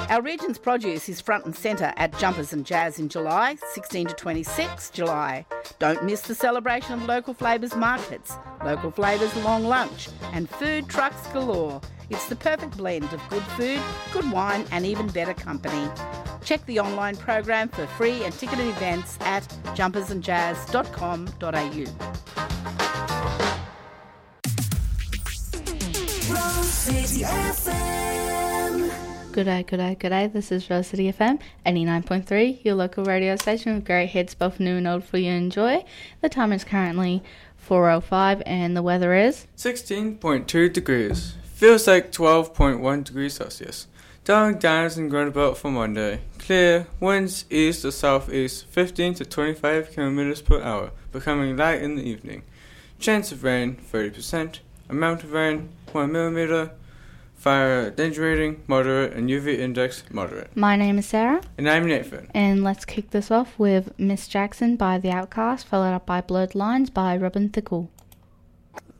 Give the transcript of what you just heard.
Our region's produce is front and centre at Jumpers and Jazz in July, 16 to 26 July. Don't miss the celebration of local flavours markets, local flavours long lunch and food trucks galore. It's the perfect blend of good food, good wine and even better company. Check the online program for free and ticketed events at jumpersandjazz.com.au. Rose City FM. G'day. This is Rose City FM 89.3, your local radio station with great hits both new and old for you to enjoy. The time is currently 4:05 and the weather is 16.2 degrees. Feels like 12.1 degrees Celsius. Dark downs and roundabout for Monday. Clear, winds east to southeast 15 to 25 kilometers per hour, becoming light in the evening. Chance of rain 30%. Amount of rain 1 millimeter. Fire danger rating moderate and UV index moderate. My name is Sarah. And I'm Nathan. And let's kick this off with Miss Jackson by The Outcast, followed up by Blurred Lines by Robin Thicke.